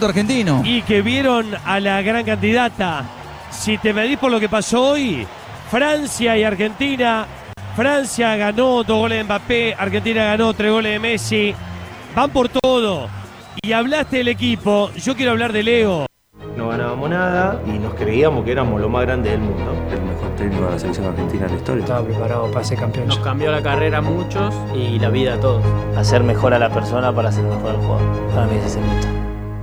conjunto argentino. Y que vieron a la gran candidata. Si te medís por lo que pasó hoy, Francia y Argentina. Francia ganó 2 goles de Mbappé, Argentina ganó 3 goles de Messi. Van por todo. Y hablaste del equipo, yo quiero hablar de Leo. No ganábamos nada y nos creíamos que éramos lo más grande del mundo. El mejor técnico de la selección argentina de la historia. Estaba preparado para ser campeón. Nos cambió la carrera a muchos y la vida a todos. Hacer mejor a la persona para hacer mejor al jugador. Para mí ese es el mito.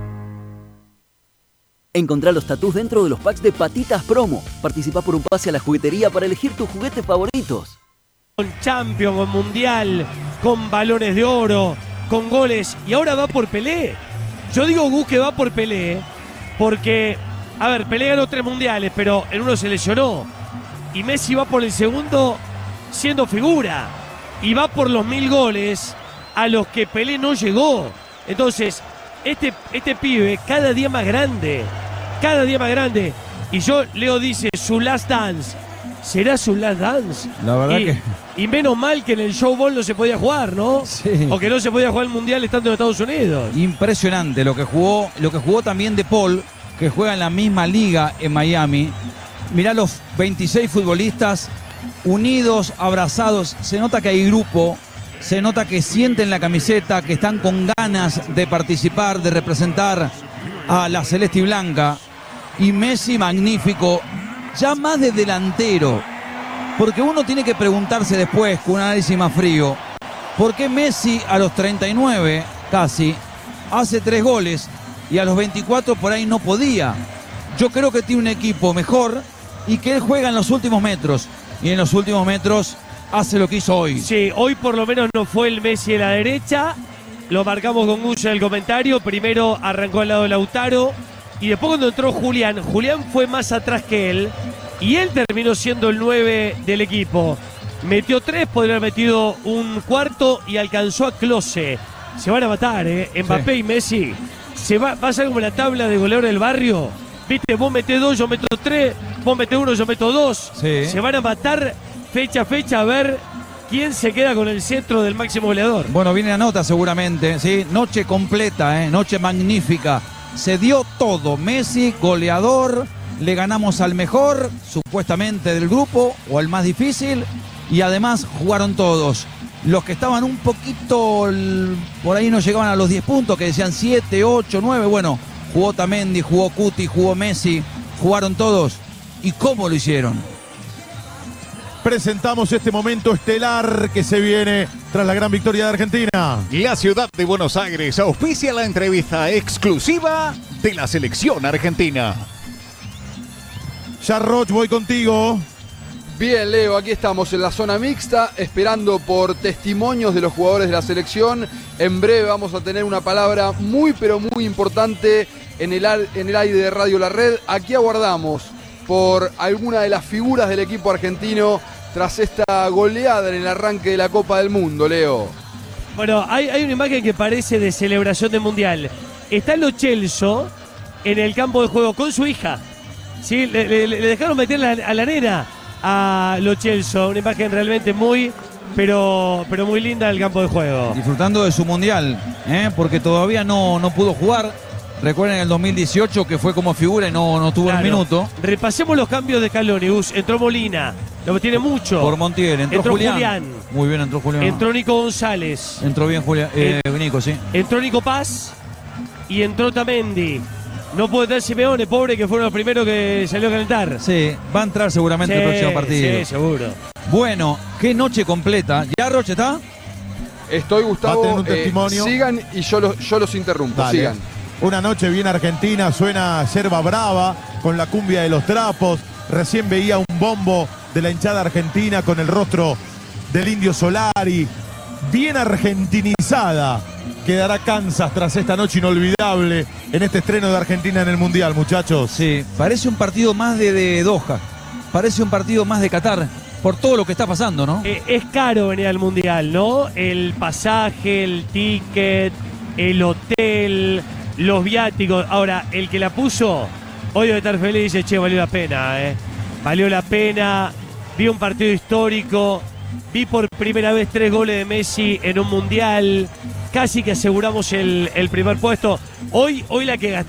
Encontrá los tatús dentro de los packs de Patitas Promo. Participá por un pase a la juguetería para elegir tus juguetes favoritos. Con Champions, con Mundial, con balones de oro, con goles. Y ahora va por Pelé. Yo digo, Gus, que va por Pelé. Porque, a ver, Pelé ganó 3 mundiales, pero en uno se lesionó. Y Messi va por el segundo siendo figura. Y va por los 1000 goles a los que Pelé no llegó. Entonces, este pibe cada día más grande. Cada día más grande. Y Leo dice, su last dance. ¿Será su last dance? La verdad y menos mal que en el Show Ball no se podía jugar, ¿no? Sí. O que no se podía jugar el Mundial estando en Estados Unidos. Impresionante lo que jugó también De Paul, que juega en la misma liga en Miami. Mirá los 26 futbolistas unidos, abrazados. Se nota que hay grupo, se nota que sienten la camiseta, que están con ganas de participar, de representar a la celeste y blanca. Y Messi magnífico, ya más de delantero. Porque uno tiene que preguntarse después, con un análisis más frío, ¿por qué Messi a los 39 casi hace 3 goles y a los 24 por ahí no podía? Yo creo que tiene un equipo mejor y que él juega en los últimos metros. Y en los últimos metros hace lo que hizo hoy. Sí, hoy por lo menos no fue el Messi de la derecha. Lo marcamos con Gus en el comentario. Primero arrancó al lado de Lautaro. Y después cuando entró Julián fue más atrás que él. Y él terminó siendo el 9 del equipo. Metió 3, podría haber metido un cuarto y alcanzó a Klose. Se van a matar, Mbappé y Messi. Va a ser como la tabla de goleadores del barrio. Viste, vos metés 2, yo meto 3. Vos metés 1, yo meto 2. Sí. Se van a matar fecha a fecha a ver quién se queda con el centro del máximo goleador. Bueno, viene la nota seguramente, ¿sí? Noche completa, noche magnífica. Se dio todo. Messi, goleador. Le ganamos al mejor, supuestamente, del grupo, o al más difícil. Y además jugaron todos. Los que estaban un poquito, por ahí no llegaban a los 10 puntos, que decían 7, 8, 9. Bueno, jugó Tamendi, jugó Cuti, jugó Messi. Jugaron todos. ¿Y cómo lo hicieron? Presentamos este momento estelar que se viene tras la gran victoria de Argentina. La ciudad de Buenos Aires auspicia la entrevista exclusiva de la selección argentina. Yarroch, voy contigo. Bien, Leo, aquí estamos en la zona mixta, esperando por testimonios de los jugadores de la selección. En breve vamos a tener una palabra muy, pero muy importante en el aire de Radio La Red. Aquí aguardamos por alguna de las figuras del equipo argentino tras esta goleada en el arranque de la Copa del Mundo, Leo. Bueno, hay una imagen que parece de celebración de Mundial. Está Lo Celso en el campo de juego con su hija. ¿Sí? Le dejaron meter a la nena a Lo Celso. Una imagen realmente pero muy linda del campo de juego. Disfrutando de su Mundial, porque todavía no pudo jugar. Recuerden el 2018 que fue como figura y no tuvo un minuto. Repasemos los cambios de Scaloni. Entró Molina, lo tiene mucho. Por Montiel, entró Julián. Muy bien, entró Julián. Entró Nico González. Entró bien Julián, Nico, sí. Entró Nico Paz y entró Tamendi. No puede estar Simeone, pobre, que fueron los primeros que salió a calentar. Sí, va a entrar seguramente el próximo partido. Sí, seguro. Bueno, qué noche completa. ¿Ya Roche está? Estoy, Gustavo. Va a tener un testimonio. Sigan y yo los interrumpo. Dale. Sigan. Una noche bien argentina, suena Yerba Brava con la cumbia de los trapos. Recién veía un bombo de la hinchada argentina con el rostro del Indio Solari. Bien argentinizada quedará Kansas tras esta noche inolvidable en este estreno de Argentina en el Mundial, muchachos. Sí, parece un partido más de Doha. Parece un partido más de Qatar. Por todo lo que está pasando, ¿no? Es caro venir al Mundial, ¿no? El pasaje, el ticket, el hotel, los viáticos. Ahora, el que la puso, hoy debe estar feliz y dice, che, valió la pena, Valió la pena. Vi un partido histórico. Vi por primera vez 3 goles de Messi en un Mundial. Casi que aseguramos el primer puesto. Hoy la que